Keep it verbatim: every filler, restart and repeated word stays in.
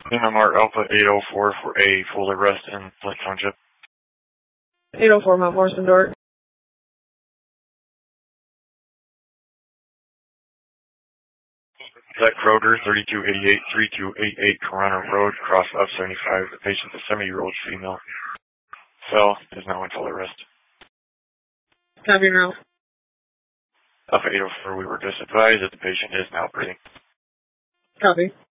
M M R Alpha eight oh four for a full arrest in Flint Township. eight oh four Mount Morrison, Dort. Zach Kroger, thirty-two eighty-eight, thirty-two eighty-eight Corona Road, cross of seventy-five. The patient, a seventy-year-old female, fell, is now in full arrest. Copy now. Alpha eight oh four, we were just advised that the patient is now breathing. Copy.